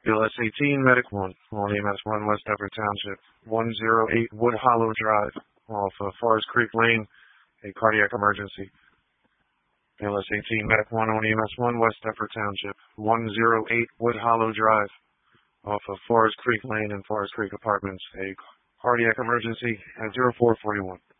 BLS 18, Medic 1, on EMS 1, West Deptford Township, 108 Wood Hollow Drive, off of Forest Creek Lane, a cardiac emergency. BLS 18, Medic 1, on EMS 1, West Deptford Township, 108 Wood Hollow Drive, off of Forest Creek Lane and Forest Creek Apartments, a cardiac emergency at 0441.